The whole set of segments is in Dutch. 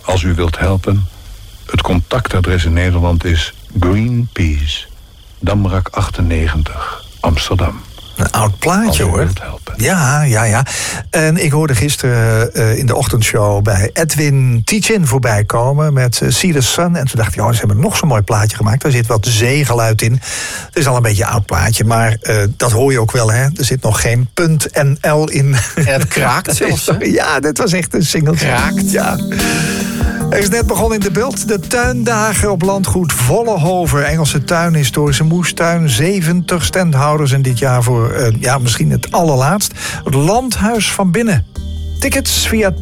als u wilt helpen. Het contactadres in Nederland is Greenpeace, Damrak 98, Amsterdam. Een oud plaatje, hoor. Ja. En ik hoorde gisteren in de ochtendshow bij Edwin Tietjen voorbij komen met See the Sun. En toen dacht ik, ze hebben nog zo'n mooi plaatje gemaakt. Daar zit wat zeegeluid in. Het is al een beetje een oud plaatje, maar dat hoor je ook wel, hè. Er zit nog geen .nl in. En het kraakt zelfs, hè? Ja, dit was echt een singeltje. Kraakt. Ja. Er is net begonnen in de Bilt. De tuindagen op landgoed Vollenhoven. Engelse tuin, historische moestuin. 70 standhouders en dit jaar voor misschien het allerlaatst. Het Landhuis van Binnen. Tickets via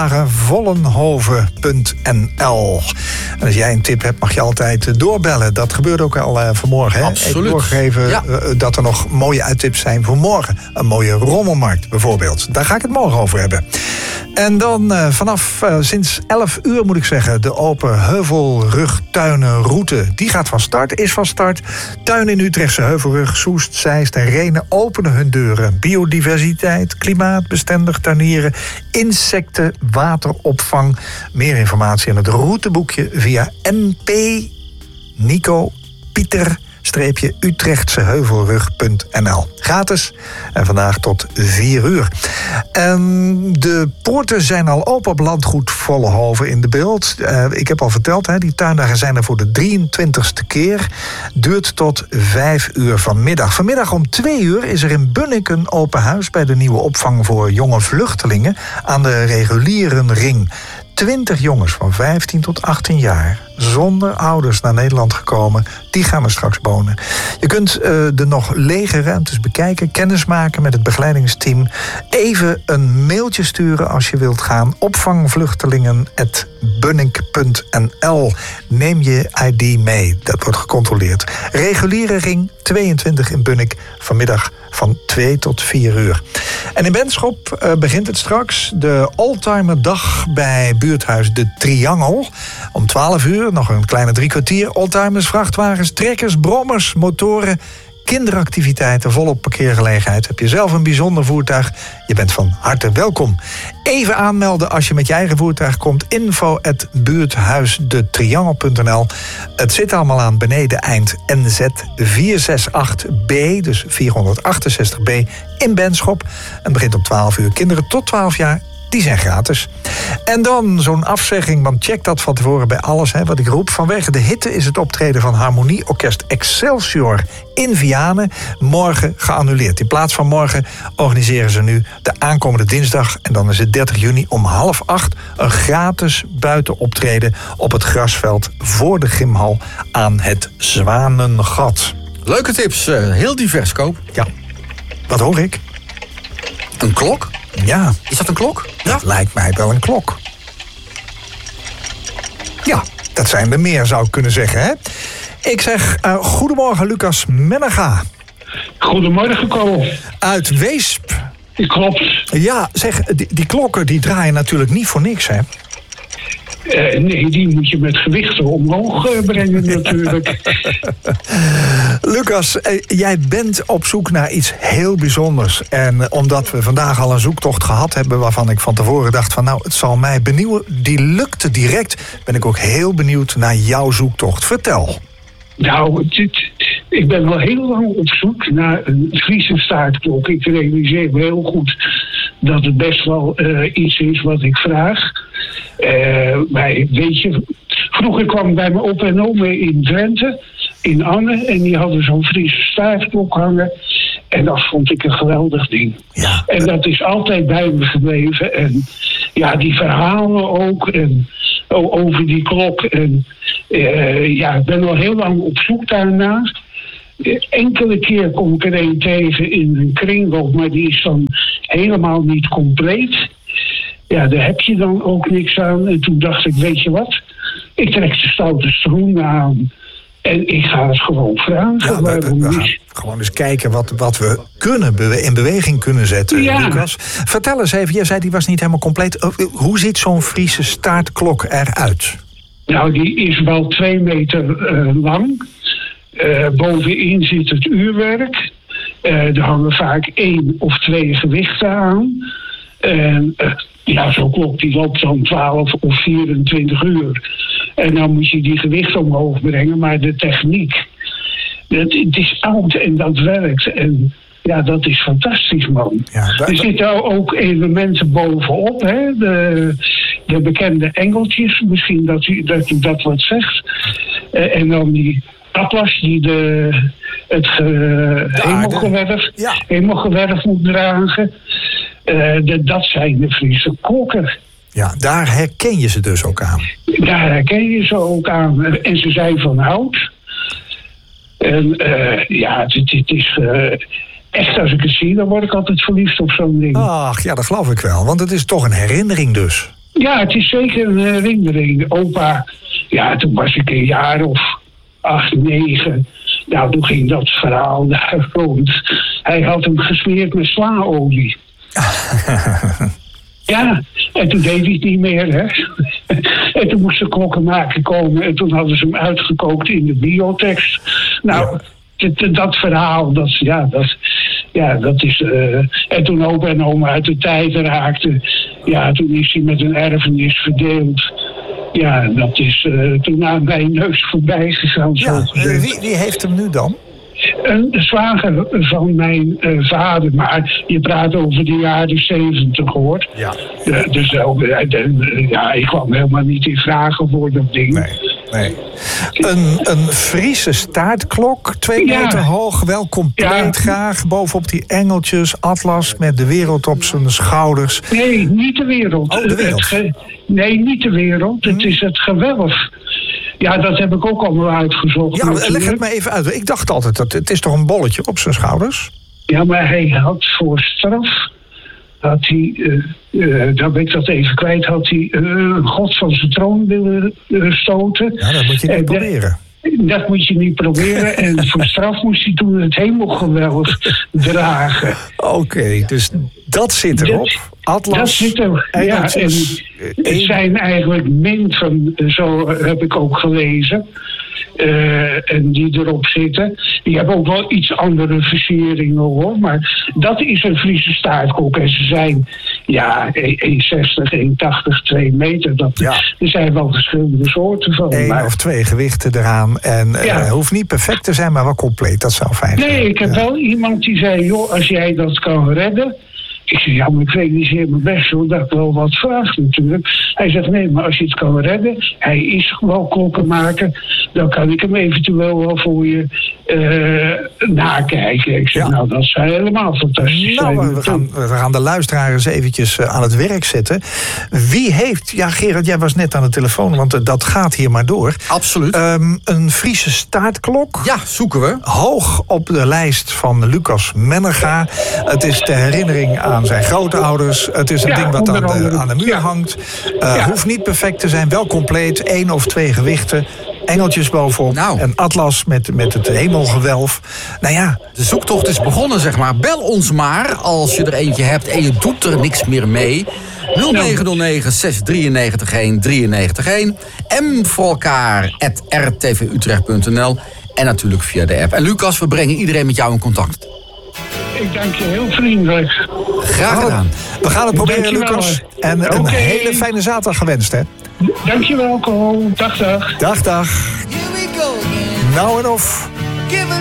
tuindagenvollenhoven.nl. En als jij een tip hebt, mag je altijd doorbellen. Dat gebeurde ook al vanmorgen. Hè? Absoluut. Ik doorgegeven dat er nog mooie uittips zijn voor morgen. Een mooie rommelmarkt bijvoorbeeld. Daar ga ik het morgen over hebben. En dan vanaf sinds 11 uur moet ik zeggen, de open Heuvelrugtuinenroute. Die gaat van start, is van start. Tuinen in Utrechtse Heuvelrug, Soest, Zeist en Rhenen openen hun deuren. Biodiversiteit, klimaatbestendig tuinieren, insecten, wateropvang. Meer informatie in het routeboekje via np-Utrechtseheuvelrug.nl. Gratis en vandaag tot 4 uur. En de poorten zijn al open op landgoed Vollenhoven in de Bilt. Ik heb al verteld, die tuindagen zijn er voor de 23ste keer. Duurt tot 5 uur vanmiddag. Vanmiddag om 2 uur is er in Bunnik een open huis bij de nieuwe opvang voor jonge vluchtelingen aan de Regulierenring. 20 jongens van 15 tot 18 jaar, zonder ouders naar Nederland gekomen, die gaan er straks wonen. Je kunt de nog lege ruimtes bekijken, kennismaken met het begeleidingsteam. Even een mailtje sturen als je wilt gaan. opvangvluchtelingen@bunnik.nl. Neem je ID mee, dat wordt gecontroleerd. Reguliere ring 22 in Bunnik, vanmiddag van 2 tot 4 uur. En in Benschop begint het straks de Oldtimerdag bij buurthuis De Triangel. Om 12 uur, nog een kleine 3 kwartier. Oldtimers, vrachtwagens, trekkers, brommers, motoren, kinderactiviteiten, volop parkeergelegenheid. Heb je zelf een bijzonder voertuig? Je bent van harte welkom. Even aanmelden als je met je eigen voertuig komt. info@buurthuisdetriangel.nl. Het zit allemaal aan beneden eind NZ 468B, dus 468B in Benschop. En begint om 12 uur. Kinderen tot 12 jaar, die zijn gratis. En dan zo'n afzegging, want check dat van tevoren bij alles, wat ik roep. Vanwege de hitte is het optreden van Harmonieorkest Excelsior in Vianen morgen geannuleerd. In plaats van morgen organiseren ze nu de aankomende dinsdag, en dan is het 30 juni om 7:30 een gratis buitenoptreden op het grasveld voor de gymhal aan het Zwanengat. Leuke tips, heel divers, Koop. Ja, wat hoor ik? Een klok? Ja. Is dat een klok? Dat lijkt mij wel een klok. Ja, dat zijn er meer, zou ik kunnen zeggen, hè? Ik zeg goedemorgen, Lucas Mennega. Goedemorgen, Cole. Uit Weesp. Klopt. Ja, zeg, die klokken die draaien natuurlijk niet voor niks, hè? Nee, die moet je met gewichten omhoog brengen natuurlijk. Lucas, jij bent op zoek naar iets heel bijzonders. En omdat we vandaag al een zoektocht gehad hebben waarvan ik van tevoren dacht van het zal mij benieuwen. Die lukte direct. Ben ik ook heel benieuwd naar jouw zoektocht. Vertel. Nou, ik ben wel heel lang op zoek naar een Friese staartklok. Ik realiseer me heel goed dat het best wel iets is wat ik vraag. Maar weet je, vroeger kwam ik bij mijn opa en oma in Drenthe, in Anne, en die hadden zo'n Friese staartklok hangen. En dat vond ik een geweldig ding. Ja. En dat is altijd bij me gebleven. En ja, die verhalen ook, en over die klok. En ik ben al heel lang op zoek daarnaar. Enkele keer kom ik er een tegen in een kringloop, maar die is dan helemaal niet compleet. Ja, daar heb je dan ook niks aan. En toen dacht ik, weet je wat? Ik trek de stoute schoenen aan. En ik ga het gewoon vragen. Ja, we gaan gewoon eens kijken wat we in beweging kunnen zetten, Lucas. Vertel eens even, jij zei die was niet helemaal compleet. Hoe ziet zo'n Friese staartklok eruit? Nou, die is wel 2 meter lang. Bovenin zit het uurwerk. Er hangen vaak 1 of 2 gewichten aan. En Ja, zo'n klok die loopt dan 12 of 24 uur. En dan moet je die gewicht omhoog brengen. Maar de techniek, het is oud en dat werkt. En ja, dat is fantastisch, man. Ja, Er zitten ook elementen bovenop, hè. De bekende engeltjes, misschien dat u dat wat zegt. En dan die atlas die het hemelgewerf moet dragen. Dat zijn de Friese klokken. Ja, daar herken je ze dus ook aan. Daar herken je ze ook aan. En ze zijn van hout. En het is... echt, als ik het zie, dan word ik altijd verliefd op zo'n ding. Ach, ja, dat geloof ik wel. Want het is toch een herinnering dus. Ja, het is zeker een herinnering. Opa, ja, toen was ik een jaar of 8, 9. Nou, toen ging dat verhaal daar rond. Hij had hem gesmeerd met slaolie. Ja, en toen deed hij het niet meer, hè. En toen moest de klokkenmaker komen en toen hadden ze hem uitgekookt in de biotekst. Nou, dat verhaal, dat is... en toen opa en oma uit de tijd raakten, ja, toen is hij met een erfenis verdeeld. Ja, dat is toen aan mijn neus voorbij gegaan. Ja, wie heeft hem nu dan? Een zwager van mijn vader, maar je praat over de jaren 70, hoor. Ja. Dus ik kwam helemaal niet in vragen voor dat ding. Nee. Een Friese staartklok, 2 meter hoog, wel compleet graag. Bovenop die engeltjes, atlas met de wereld op zijn schouders. Nee, niet de wereld. Oh, de wereld. Nee, niet de wereld. Het is het gewelf. Ja, dat heb ik ook allemaal uitgezocht. Ja, leg het me even uit. Ik dacht altijd, dat het is toch een bolletje op zijn schouders? Ja, maar hij had voor straf... dan ben ik dat even kwijt... had hij een god van zijn troon willen stoten. Ja, dat moet je niet proberen. Dat moet je niet proberen. En voor straf moest hij toen het hemelgewelf dragen. Oké, dus dat zit erop. Atlas, dat zit er, engeltjes, het zijn eigenlijk minten, zo heb ik ook gelezen. En die erop zitten. Die hebben ook wel iets andere versieringen, hoor. Maar dat is een Friese staartklok. En ze zijn 1,60, 1,80, 2 meter. Er zijn wel verschillende soorten van. 1 of 2 gewichten eraan. En hoeft niet perfect te zijn, maar wel compleet. Dat zou fijn zijn. Nee, ik heb wel iemand die zei... joh, als jij dat kan redden... Ik zeg, ja, maar ik realiseer me best zo dat ik wel wat vraag natuurlijk. Hij zegt, nee, maar als je het kan redden... hij is wel klokkenmaker... dan kan ik hem eventueel wel voor je nakijken. Ik zeg, nou, dat zou helemaal fantastisch zijn. Nou, we gaan de luisteraar eens eventjes aan het werk zetten. Wie heeft... Ja, Gerard, jij was net aan de telefoon, want dat gaat hier maar door. Absoluut. Een Friese staartklok. Ja, zoeken we. Hoog op de lijst van Lucas Mennerga. Het is de herinnering aan zijn grootouders. Het is een ding wat aan de muur hangt. Hoeft niet perfect te zijn, wel compleet. 1 of 2 gewichten. Engeltjes bovenop. Nou. Een atlas met het hemelgewelf. Nou ja. De zoektocht is begonnen, zeg maar. Bel ons maar als je er eentje hebt en je doet er niks meer mee. 0909 693 193 M voor elkaar @rtvutrecht.nl. En natuurlijk via de app. En Lucas, we brengen iedereen met jou in contact. Ik dank je heel vriendelijk. Graag gedaan. We gaan het proberen, Dankjewel. Lucas. En een hele fijne zaterdag gewenst, hè? Dankjewel, Ko. Dag. Dag. Nou en of.